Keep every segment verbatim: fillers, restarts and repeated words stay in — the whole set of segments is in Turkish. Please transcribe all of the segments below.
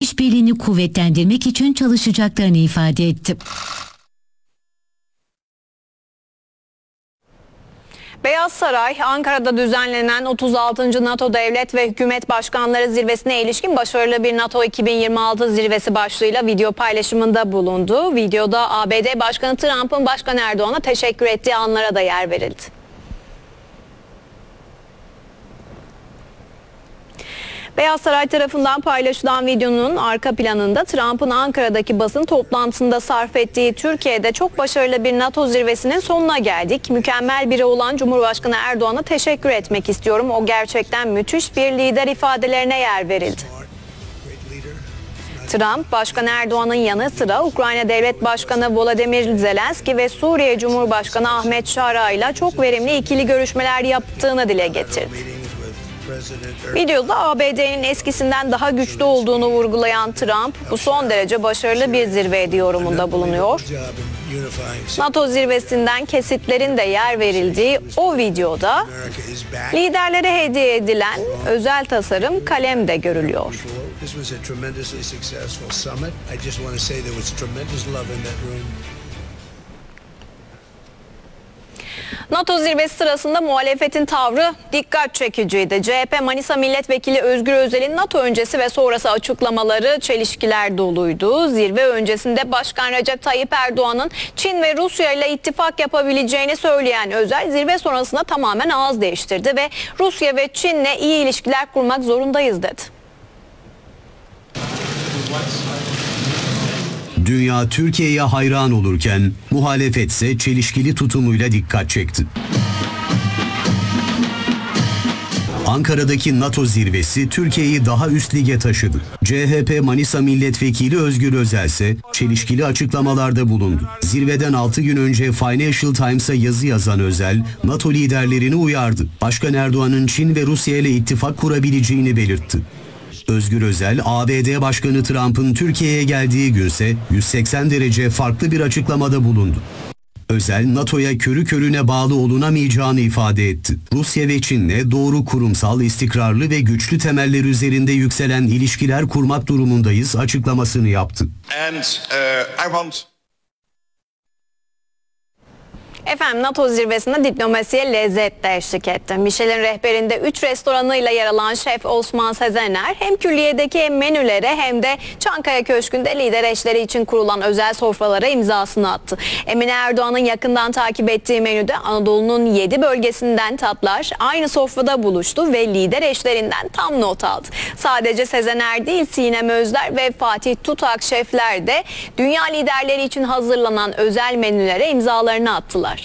işbirliğini kuvvetlendirmek için çalışacaklarını ifade etti. Beyaz Saray, Ankara'da düzenlenen otuz altıncı NATO Devlet ve Hükümet Başkanları Zirvesi'ne ilişkin başarılı bir NATO iki bin yirmi altı zirvesi başlığıyla video paylaşımında bulundu. Videoda A B D Başkanı Trump'ın Başkan Erdoğan'a teşekkür ettiği anlara da yer verildi. Beyaz Saray tarafından paylaşılan videonun arka planında Trump'ın Ankara'daki basın toplantısında sarf ettiği "Türkiye'de çok başarılı bir NATO zirvesinin sonuna geldik. Mükemmel biri olan Cumhurbaşkanı Erdoğan'a teşekkür etmek istiyorum. O gerçekten müthiş bir lider" ifadelerine yer verildi. Trump, Başkan Erdoğan'ın yanı sıra Ukrayna Devlet Başkanı Volodymyr Zelenski ve Suriye Cumhurbaşkanı Ahmet Şara ile çok verimli ikili görüşmeler yaptığını dile getirdi. Videoda A B D'nin eskisinden daha güçlü olduğunu vurgulayan Trump, bu son derece başarılı bir zirveydi yorumunda bulunuyor. NATO zirvesinden kesitlerin de yer verildiği o videoda liderlere hediye edilen özel tasarım kalem de görülüyor. NATO zirvesi sırasında muhalefetin tavrı dikkat çekiciydi. C H P Manisa Milletvekili Özgür Özel'in NATO öncesi ve sonrası açıklamaları çelişkiler doluydu. Zirve öncesinde Başkan Recep Tayyip Erdoğan'ın Çin ve Rusya ile ittifak yapabileceğini söyleyen Özel, zirve sonrasında tamamen ağız değiştirdi ve Rusya ve Çin'le iyi ilişkiler kurmak zorundayız dedi. Dünya Türkiye'ye hayran olurken muhalefet ise çelişkili tutumuyla dikkat çekti. Ankara'daki NATO zirvesi Türkiye'yi daha üst lige taşıdı. C H P Manisa Milletvekili Özgür Özel ise çelişkili açıklamalarda bulundu. Zirveden altı gün önce Financial Times'a yazı yazan Özel, NATO liderlerini uyardı. Başkan Erdoğan'ın Çin ve Rusya ile ittifak kurabileceğini belirtti. Özgür Özel, A B D Başkanı Trump'ın Türkiye'ye geldiği günse yüz seksen derece farklı bir açıklamada bulundu. Özel, NATO'ya körü körüne bağlı olunamayacağını ifade etti. Rusya ve Çin'le doğru, kurumsal, istikrarlı ve güçlü temeller üzerinde yükselen ilişkiler kurmak durumundayız açıklamasını yaptı. And, uh, I want... Efendim, NATO zirvesinde diplomasiye lezzet de eşlik etti. Michelin rehberinde üç restoranıyla yer alan şef Osman Sezener hem külliyedeki hem menülere hem de Çankaya Köşkü'nde lider eşleri için kurulan özel sofralara imzasını attı. Emine Erdoğan'ın yakından takip ettiği menüde Anadolu'nun yedi bölgesinden tatlar aynı sofrada buluştu ve lider eşlerinden tam not aldı. Sadece Sezener değil, Sinem Özler ve Fatih Tutak şefler de dünya liderleri için hazırlanan özel menülere imzalarını attılar.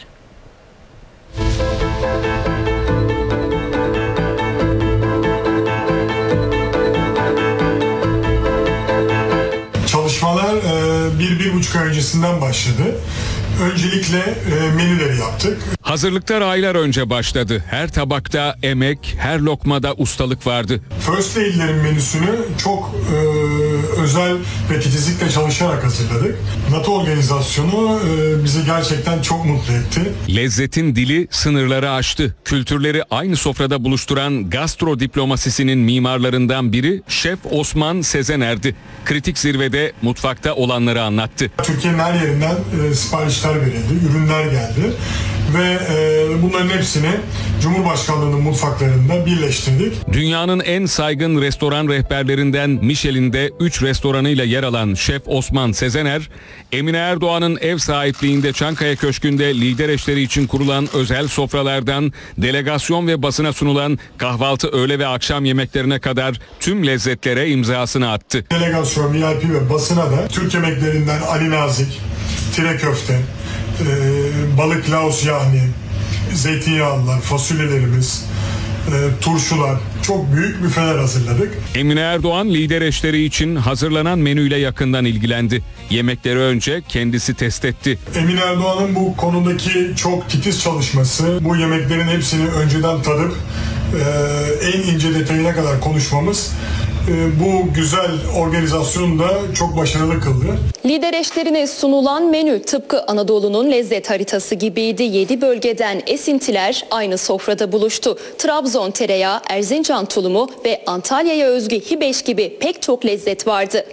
Çalışmalar bir, bir buçuk ay öncesinden başladı. Öncelikle menüleri yaptık. Hazırlıklar aylar önce başladı. Her tabakta emek, her lokmada ustalık vardı. First Lady'lerin menüsünü çok e, özel ve titizlikle çalışarak hazırladık. NATO organizasyonu e, bizi gerçekten çok mutlu etti. Lezzetin dili sınırları aştı. Kültürleri aynı sofrada buluşturan gastro diplomasisinin mimarlarından biri Şef Osman Sezener'di. Kritik zirvede mutfakta olanları anlattı. Türkiye'nin her yerinden e, siparişler verildi, ürünler geldi ve e, bunların hepsini Cumhurbaşkanlığı'nın mutfaklarında birleştirdik. Dünyanın en saygın restoran rehberlerinden Michelin'de üç restoranıyla yer alan Şef Osman Sezener, Emine Erdoğan'ın ev sahipliğinde Çankaya Köşkü'nde lider eşleri için kurulan özel sofralardan delegasyon ve basına sunulan kahvaltı, öğle ve akşam yemeklerine kadar tüm lezzetlere imzasını attı. Delegasyon, V I P ve basına da Türk yemeklerinden Ali Nazik, tire köfte, e, balık laos yahni, zeytinyağlılar, fasulyelerimiz, e, turşular, çok büyük büfeler hazırladık. Emine Erdoğan lider eşleri için hazırlanan menüyle yakından ilgilendi. Yemekleri önce kendisi test etti. Emine Erdoğan'ın bu konudaki çok titiz çalışması, bu yemeklerin hepsini önceden tadıp e, en ince detayına kadar konuşmamız bu güzel organizasyonu da çok başarılı kıldı. Lider eşlerine sunulan menü tıpkı Anadolu'nun lezzet haritası gibiydi. yedi bölgeden esintiler aynı sofrada buluştu. Trabzon tereyağı, Erzincan tulumu ve Antalya'ya özgü hibeş gibi pek çok lezzet vardı.